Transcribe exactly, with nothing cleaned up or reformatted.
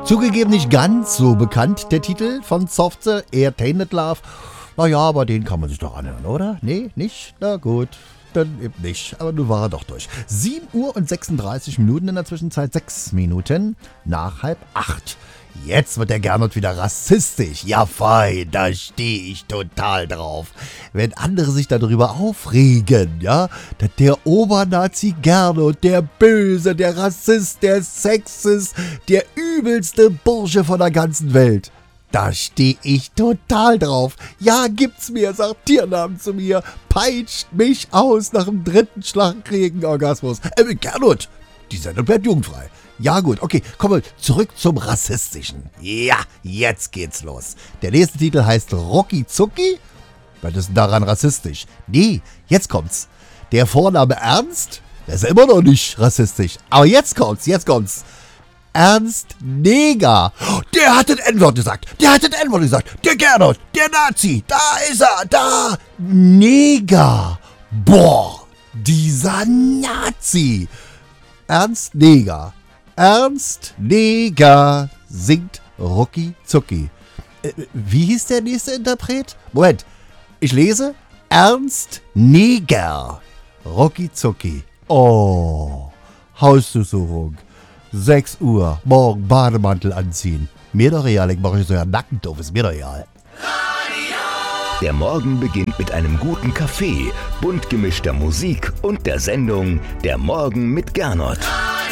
Zugegeben nicht ganz so bekannt, der Titel von Softe, Entertainment Love. Naja, aber den kann man sich doch anhören, oder? Nee, nicht? Na gut, dann eben nicht. Aber nun war er doch durch. sieben Uhr und sechsunddreißig Minuten in der Zwischenzeit, sechs Minuten nach halb acht. Jetzt wird der Gernot wieder rassistisch. Ja fein, da stehe ich total drauf. Wenn andere sich darüber aufregen, ja, dass der Obernazi Gernot, der Böse, der Rassist, der Sexist, der übelste Bursche von der ganzen Welt. Da stehe ich total drauf. Ja, gibt's mir, sagt Tiernamen zu mir, peitscht mich aus nach dem dritten Schlagkriegen-Orgasmus. Äh, Gernot, die Sendung bleibt jugendfrei. Ja gut, okay, kommen wir zurück zum Rassistischen. Ja, jetzt geht's los. Der nächste Titel heißt Rucki Zucki. Was ist denn daran rassistisch? Nee, jetzt kommt's. Der Vorname Ernst, der ist immer noch nicht rassistisch. Aber jetzt kommt's, jetzt kommt's. Ernst Neger. Der hat das N-Wort gesagt. Der hat das N-Wort gesagt. Der Gernot, der Nazi. Da ist er, da. Neger. Boah, dieser Nazi. Ernst Neger. Ernst Neger singt Rucki Zucki. Äh, wie hieß der nächste Interpret? Moment, ich lese Ernst Neger. Rucki Zucki. Oh, Hausdurchsuchung. sechs Uhr, morgen Bademantel anziehen. Mir doch real, ich mache so ja nackend doof, ist mir doch real. Der Morgen beginnt mit einem guten Kaffee, bunt gemischter Musik und der Sendung Der Morgen mit Gernot.